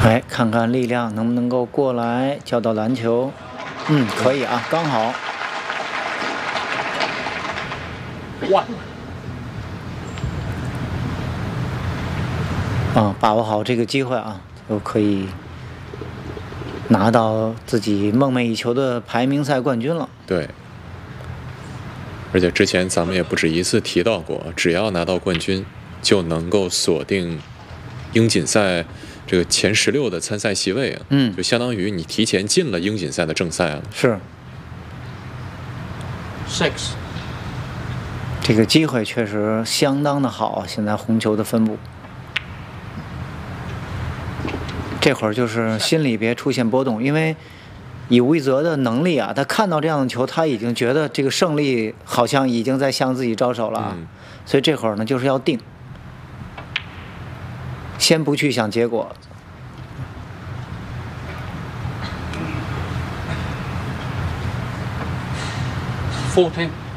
哎，看看力量能不能够过来交到篮球。可以啊，刚好。 哇！ 把握好这个机会啊，就可以拿到自己梦寐以求的排名赛冠军了。 对。而且之前咱们也不止一次提到过，只要拿到冠军，就能够锁定英锦赛这个前16的参赛席位啊。就相当于你提前进了英锦赛的正赛了。 是。 6。 这个机会确实相当的好，现在红球的分布。这会儿就是心里别出现波动，因为以吴亦泽的能力啊，他看到这样的球，他已经觉得这个胜利好像已经在向自己招手了，所以这会儿呢就是要定，先不去想结果。 14。